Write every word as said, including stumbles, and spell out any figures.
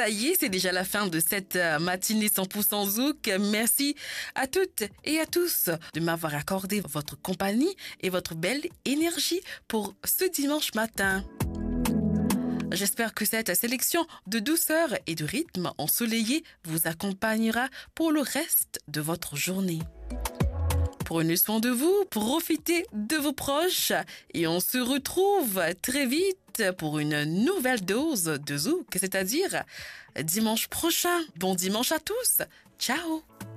Ça y est, c'est déjà la fin de cette matinée cent pour cent Zouk. Merci à toutes et à tous de m'avoir accordé votre compagnie et votre belle énergie pour ce dimanche matin. J'espère que cette sélection de douceur et de rythme ensoleillé vous accompagnera pour le reste de votre journée. Prenez soin de vous, profitez de vos proches et on se retrouve très vite pour une nouvelle dose de Zouk, c'est-à-dire dimanche prochain. Bon dimanche à tous. Ciao.